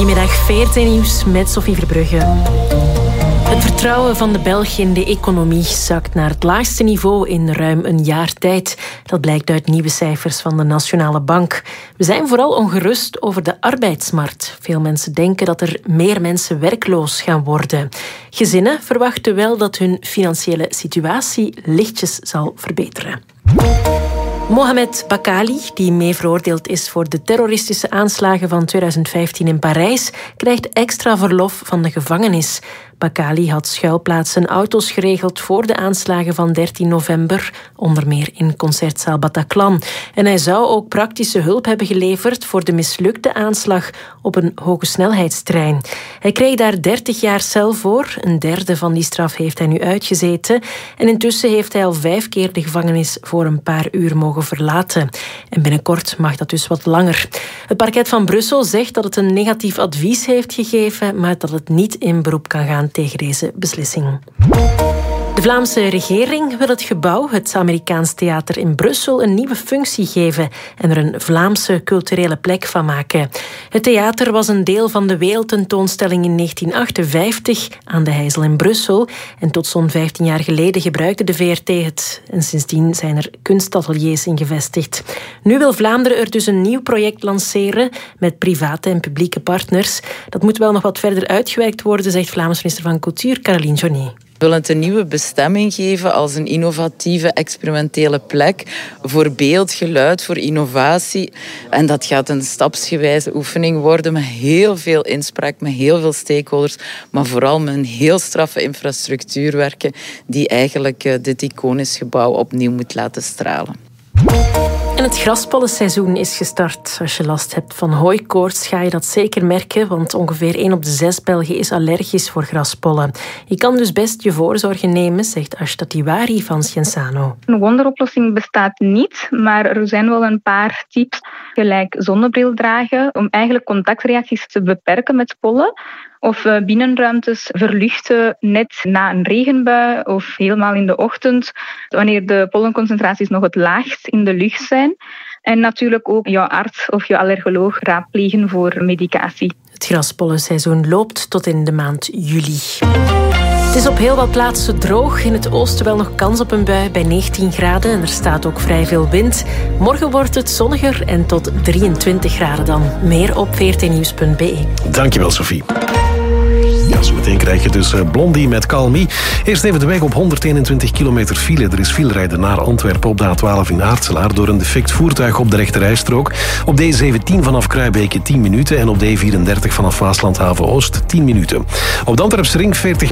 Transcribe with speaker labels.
Speaker 1: Goedemiddag, VRT Nieuws met Sophie Verbrugge. Het vertrouwen van de Belgen in de economie zakt naar het laagste niveau in ruim een jaar tijd. Dat blijkt uit nieuwe cijfers van de Nationale Bank. We zijn vooral ongerust over de arbeidsmarkt. Veel mensen denken dat er meer mensen werkloos gaan worden. Gezinnen verwachten wel dat hun financiële situatie lichtjes zal verbeteren. Mohamed Bakali, die mee veroordeeld is voor de terroristische aanslagen van 2015 in Parijs, krijgt extra verlof van de gevangenis. Bakali had schuilplaatsen en auto's geregeld voor de aanslagen van 13 november, onder meer in concertzaal Bataclan. En hij zou ook praktische hulp hebben geleverd voor de mislukte aanslag op een hogesnelheidstrein. Hij kreeg daar 30 jaar cel voor. Een derde van die straf heeft hij nu uitgezeten. En intussen heeft hij al 5 keer de gevangenis voor een paar uur mogen verlaten. En binnenkort mag dat dus wat langer. Het parket van Brussel zegt dat het een negatief advies heeft gegeven, maar dat het niet in beroep kan gaan tegen deze beslissing. De Vlaamse regering wil het gebouw, het Amerikaans Theater in Brussel, een nieuwe functie geven en er een Vlaamse culturele plek van maken. Het theater was een deel van de wereldtentoonstelling in 1958 aan de Heijzel in Brussel. En tot zo'n 15 jaar geleden gebruikte de VRT het. En sindsdien zijn er kunstateliers in gevestigd. Nu wil Vlaanderen er dus een nieuw project lanceren met private en publieke partners. Dat moet wel nog wat verder uitgewerkt worden, zegt Vlaams minister van Cultuur Caroline Journet.
Speaker 2: We willen het een nieuwe bestemming geven als een innovatieve, experimentele plek voor beeld, geluid, voor innovatie. En dat gaat een stapsgewijze oefening worden met heel veel inspraak, met heel veel stakeholders, maar vooral met een heel straffe infrastructuur werken die eigenlijk dit iconisch gebouw opnieuw moet laten stralen.
Speaker 1: En het graspollenseizoen is gestart. Als je last hebt van hooikoorts ga je dat zeker merken, want ongeveer 1 op de 6 Belgen is allergisch voor graspollen. Je kan dus best je voorzorgen nemen, zegt Ashta Tiwari van Sciensano.
Speaker 3: Een wonderoplossing bestaat niet, maar er zijn wel een paar tips, gelijk zonnebril dragen, om eigenlijk contactreacties te beperken met pollen. Of binnenruimtes verluchten net na een regenbui of helemaal in de ochtend, wanneer de pollenconcentraties nog het laagst in de lucht zijn. En natuurlijk ook jouw arts of je allergoloog raadplegen voor medicatie.
Speaker 1: Het graspollenseizoen loopt tot in de maand juli. Het is op heel wat plaatsen droog. In het oosten wel nog kans op een bui bij 19 graden. En er staat ook vrij veel wind. Morgen wordt het zonniger en tot 23 graden dan. Meer op vrtnieuws.be.
Speaker 4: Dankjewel, Sophie. Ja, zometeen krijg je dus Blondie met Call Me. Eerst even de weg op 121 kilometer file. Er is filerijden naar Antwerpen op de A12 in Aartselaar door een defect voertuig op de rechterrijstrook. Op de E17 vanaf Kruibeke 10 minuten en op de E34 vanaf Waaslandhaven Oost 10 minuten. Op de Antwerpse ring 40